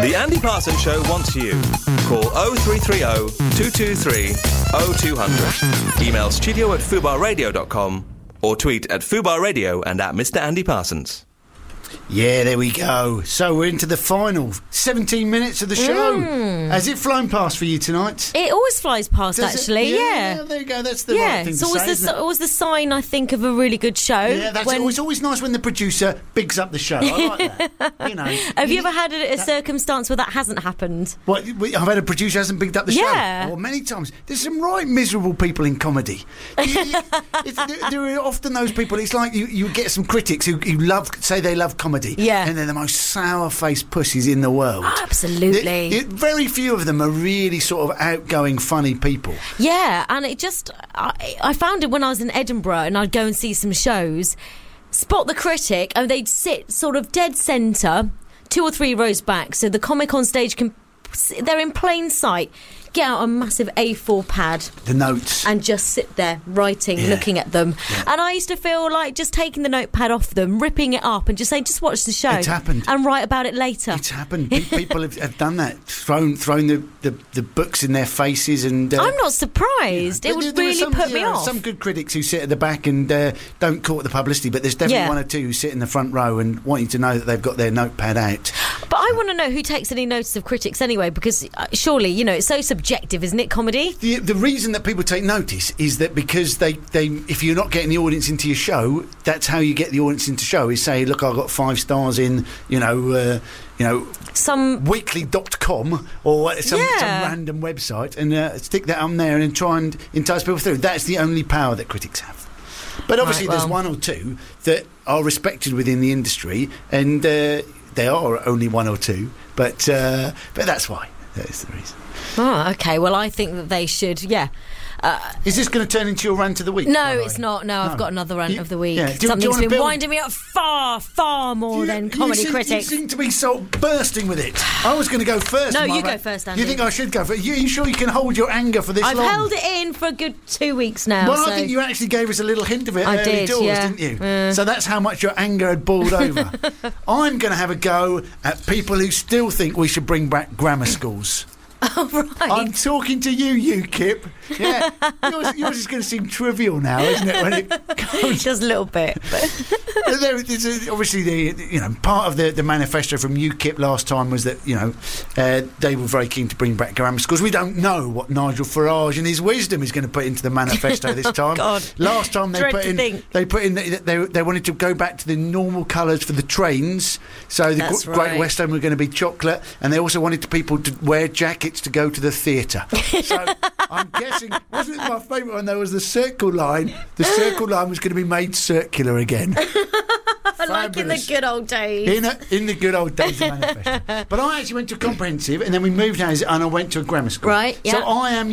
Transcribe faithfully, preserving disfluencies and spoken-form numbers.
The Andy Parsons Show wants you. Call oh three three oh, two two three, oh two hundred. Email studio at fubar radio dot com or tweet at Fubar Radio and at Mister Andy Parsons. Yeah, there we go. So we're into the final seventeen minutes of the show. Mm. Has it flown past for you tonight? It always flies past, Does it? actually, Yeah, yeah. yeah, there you go. That's the yeah, right thing it's to always say, the, isn't it? always the sign, I think, of a really good show. Yeah, that's when... it. It's always nice when the producer bigs up the show. I like that. You know. Have you ever had a, a circumstance where that hasn't happened? What, I've had a producer who hasn't bigged up the Yeah. show. Oh, many times. There's some right miserable people in comedy. it's, there, there are often those people. It's like you, you get some critics who, who love, say they love comedy. Yeah. And they're the most sour-faced pussies in the world. Oh, absolutely. It, it, very few of them are really sort of outgoing, funny people. Yeah, and it just... I, I found it when I was in Edinburgh and I'd go and see some shows. Spot the critic, and they'd sit sort of dead centre, two or three rows back, so the comic on stage can... They're in plain sight. Get out a massive A four pad. The notes. And just sit there writing, Yeah. looking at them. Yeah. And I used to feel like just taking the notepad off them, ripping it up and just saying, just watch the show. It's happened. And write about it later. It's happened. Pe- People have, have done that. Thrown thrown the, the, the books in their faces and... Uh, I'm not surprised. you know, it there- would there are really some, put you me know, off. Some good critics who sit at the back and uh, don't court the publicity, but there's definitely Yeah. one or two who sit in the front row and want you to know that they've got their notepad out. But I want to know who takes any notice of critics anyway, because uh, surely, you know, it's so subjective, isn't it, comedy? The, the reason that people take notice is that because they, they, if you're not getting the audience into your show, that's how you get the audience into show, is say, look, I've got five stars in, you know, uh, you know, Some... weekly dot com or some, Yeah. some random website, and uh, stick that on there and try and entice people through. That's the only power that critics have. But obviously Right, there's well. one or two that are respected within the industry, and uh, they are only one or two, but uh, but that's why. That's the reason. Oh, OK, well, I think that they should, yeah. Uh, Is this going to turn into your rant of the week? no, by the it's way? not. No, I've No. got another rant You- of the week. yeah. Do you- do you Something's wanna been build- winding me up far, far more You- than you comedy seem, critics. You seem to be so bursting with it. I was going to go first. No, with my you go rant. first, Andy. You think I should go first? You, you sure you can hold your anger for this I've long? held it in for a good two weeks now. Well, so. I think you actually gave us a little hint of it I early did, doors, yeah. didn't you? Yeah. So that's how much your anger had boiled over. I'm going to have a go at people who still think we should bring back grammar schools. Oh, right. I'm talking to you, UKIP. Yeah, yours, yours is going to seem trivial now, isn't it? When it comes, Just a little bit. But there, there's a- obviously the you know part of the, the manifesto from UKIP last time was that you know uh, they were very keen to bring back grammar schools. We don't know what Nigel Farage and his wisdom is going to put into the manifesto this time. God. Last time they Dread put to in think. they put in that they they wanted to go back to the normal colours for the trains. So the That's Gr- Great right. Western were going to be chocolate, and they also wanted people to wear jackets to go to the theatre. So I'm guessing, wasn't it my favourite one? There was the circle line. The circle line was going to be made circular again. like in the Fabulous. good old days. In, a, in the good old days of manifesto. But I actually went to a comprehensive, and then we moved houses, and I went to a grammar school. Right, So yeah. I am